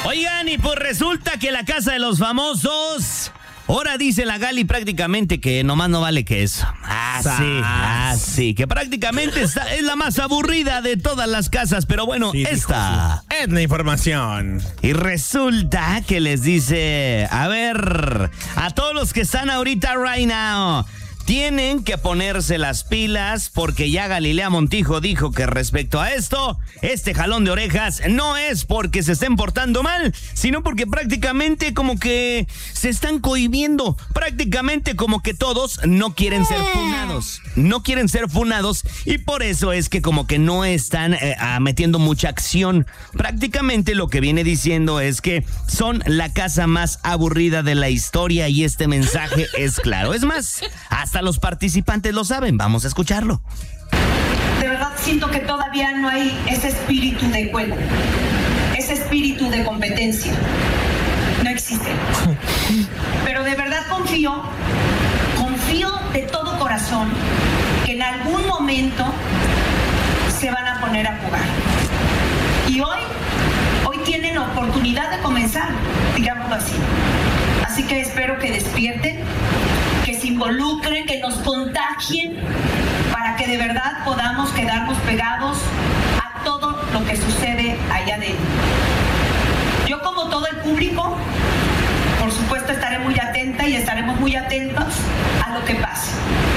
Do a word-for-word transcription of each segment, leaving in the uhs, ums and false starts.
Oigan, y pues resulta que la casa de los famosos... Ahora dice la Gali prácticamente que nomás no vale que eso. Ah, sí, ah, sí, que prácticamente está, es la más aburrida de todas las casas, pero bueno, sí, esta es la información. Y resulta que les dice, a ver, a todos los que están ahorita right now, tienen que ponerse las pilas porque ya Galilea Montijo dijo que respecto a esto, este jalón de orejas no es porque se estén portando mal, sino porque prácticamente como que se están cohibiendo, prácticamente como que todos no quieren ser funados, no quieren ser funados y por eso es que como que no están eh, metiendo mucha acción. Prácticamente lo que viene diciendo es que son la casa más aburrida de la historia y este mensaje es claro. Es más, hasta los participantes lo saben. Vamos a escucharlo. De verdad siento que todavía no hay ese espíritu de juego, ese espíritu de competencia. No existe. Pero de verdad confío, confío de todo corazón que en algún momento se van a poner a jugar. Y hoy, hoy tienen oportunidad de comenzar, digámoslo así. Así que espero que despierten, que se involucren, que nos contagien, para que de verdad podamos quedarnos pegados a todo lo que sucede allá adentro. Yo, como todo el público, por supuesto estaré muy atenta y estaremos muy atentos a lo que pase.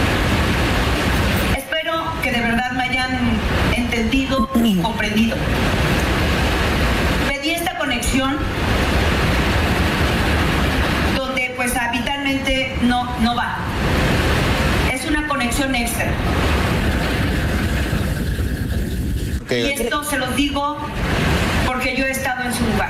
Espero que de verdad me hayan entendido y comprendido. Pedí esta conexión donde pues habitualmente no, no va. Es una conexión extra. Okay. Y esto se los digo porque yo he estado en su lugar.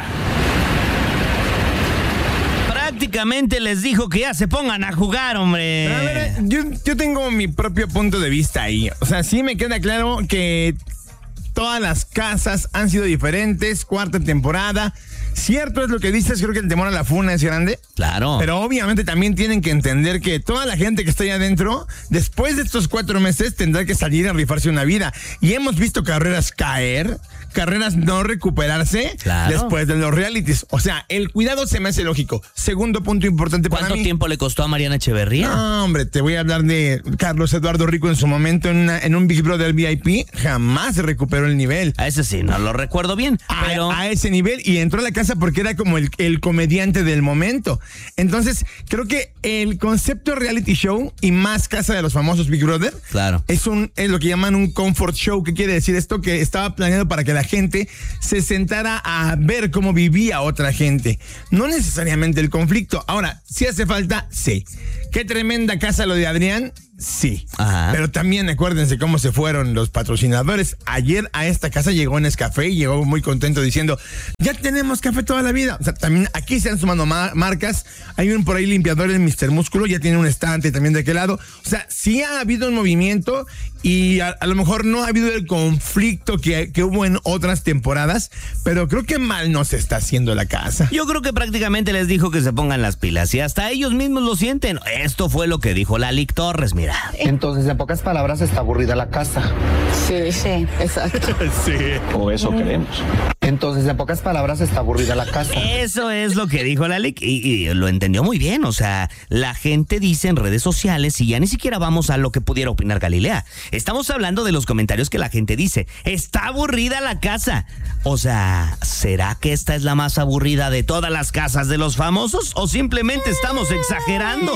Prácticamente les dijo que ya se pongan a jugar, hombre. A ver, yo, yo tengo mi propio punto de vista ahí. O sea, sí me queda claro que todas las casas han sido diferentes, cuarta temporada. Cierto es lo que dices, creo que el temor a la funa es grande. Claro. Pero obviamente también tienen que entender que toda la gente que está ahí adentro, después de estos cuatro meses, tendrá que salir a rifarse una vida. Y hemos visto carreras caer, carreras no recuperarse, claro, después de los realities. O sea, el cuidado se me hace lógico. Segundo punto importante para mí. ¿Cuánto tiempo le costó a Mariana Echeverría? No, hombre, te voy a hablar de Carlos Eduardo Rico en su momento en, una, en un Big Brother V I P. Jamás se recuperó el nivel. A ese sí, no lo recuerdo bien. A, pero... a ese nivel, y entró a la casa porque era como el, el comediante del momento. Entonces, creo que el concepto reality show y más Casa de los Famosos Big Brother, claro, es un es lo que llaman un comfort show. ¿Qué quiere decir esto? Que estaba planeado para que la gente se sentara a ver cómo vivía otra gente. No necesariamente el conflicto. Ahora, si hace falta, sí. Qué tremenda casa lo de Adrián. Sí, ajá, pero también acuérdense cómo se fueron los patrocinadores. Ayer a esta casa llegó Nescafé y llegó muy contento diciendo, ya tenemos café toda la vida. O sea, también aquí se han sumado ma- marcas. Hay un por ahí limpiador en mister Músculo, ya tiene un estante también de aquel lado. O sea, sí ha habido un movimiento y a, a lo mejor no ha habido el conflicto que, que hubo en otras temporadas, pero creo que mal no se está haciendo la casa. Yo creo que prácticamente les dijo que se pongan las pilas y hasta ellos mismos lo sienten. Esto fue lo que dijo Lalic Torres, mira. Entonces, en pocas palabras, está aburrida la casa. Sí, sí, exacto. Sí. O eso queremos. Entonces, en pocas palabras, está aburrida la casa. Eso es lo que dijo Lalic y, y lo entendió muy bien. O sea, la gente dice en redes sociales y ya ni siquiera vamos a lo que pudiera opinar Galilea. Estamos hablando de los comentarios que la gente dice. Está aburrida la casa. O sea, ¿será que esta es la más aburrida de todas las casas de los famosos? ¿O simplemente estamos exagerando?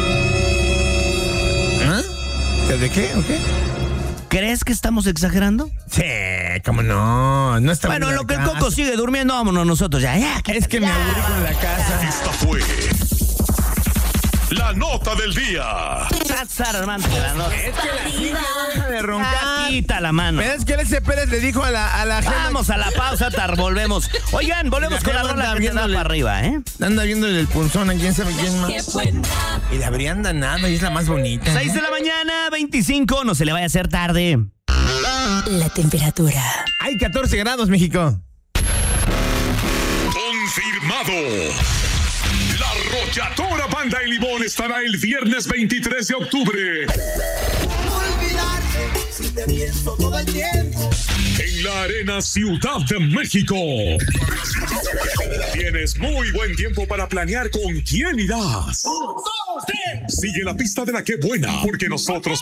¿De qué? ¿O qué? ¿Crees que estamos exagerando? Sí, cómo no. No está bueno, lo que el Coco sigue durmiendo, vámonos nosotros ya. ya es que ya, me aburrí con la casa. Esta fue la nota del día. Armando, la nota. Es que la chica deja de roncar. Ah, quita la mano. Pero es que el S. Pérez le dijo a la, a la gente. Vamos a la pausa, tar, volvemos. Oigan, volvemos con la rola que te da para arriba, ¿eh? Anda viéndole el punzón a quién sabe quién más. Y la Brianda nada, y es la más bonita. seis de la mañana, veinticinco, no se le vaya a hacer tarde. La temperatura. Hay catorce grados, México. Confirmado. La Arrolladora Banda de Limón estará el viernes veintitrés de octubre. Olvidarte. Si te pienso todo el tiempo. En la Arena Ciudad de México. Tienes muy buen tiempo para planear con quién irás. Sigue la pista de la que buena, porque nosotros